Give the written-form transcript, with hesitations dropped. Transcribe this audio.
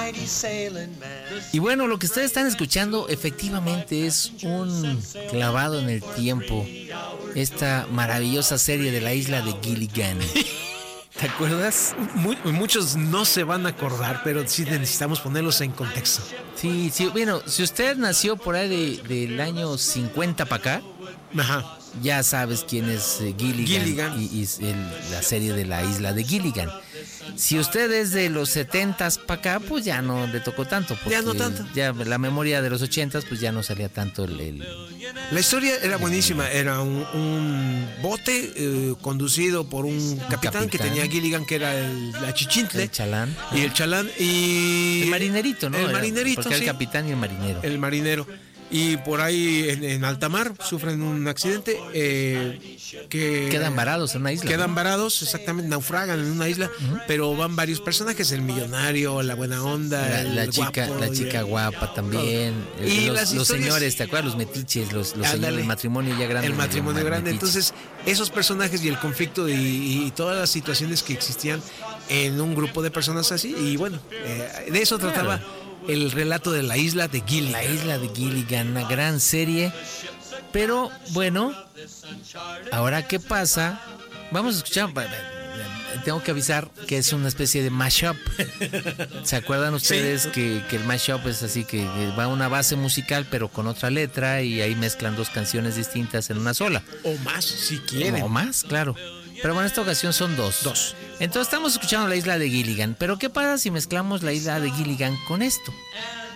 Y bueno, lo que ustedes están escuchando efectivamente es un clavado en el tiempo. Esta maravillosa serie de la isla de Gilligan. ¿Te acuerdas? Muchos no se van a acordar, pero sí necesitamos ponerlos en contexto. Sí, bueno, si usted nació por ahí del año 50 para acá, ajá, ya sabes quién es Gilligan. Y la serie de la isla de Gilligan. Si usted es de los 70s para acá, pues ya no le tocó tanto. Ya no tanto. Ya la memoria de los 80s, pues ya no salía tanto La historia era buenísima. Era un bote conducido por un capitán que tenía Gilligan, que era la Chichintle. El Chalán. Y el Chalán. Y el marinerito, ¿no? El marinerito, porque era el capitán y el marinero. El marinero. Y por ahí en alta mar sufren un accidente que quedan varados en una isla. Quedan varados, exactamente, naufragan en una isla, pero van varios personajes, el millonario, la buena onda, la chica guapa también, y los señores, ¿te acuerdas? Los metiches, los señores, el matrimonio ya grande. El matrimonio grande, entonces esos personajes y el conflicto y todas las situaciones que existían en un grupo de personas así, y bueno, de eso trataba. El relato de la isla de Gilligan. La isla de Gilligan, una gran serie. Pero bueno, ahora ¿qué pasa? Vamos a escuchar. Tengo que avisar que es una especie de mashup. ¿Se acuerdan ustedes que el mashup es así, que va a una base musical pero con otra letra y ahí mezclan dos canciones distintas en una sola? O más, si quieren. O más, claro. Pero bueno, en esta ocasión son dos. Entonces estamos escuchando la isla de Gilligan. Pero ¿qué pasa si mezclamos la isla de Gilligan con esto?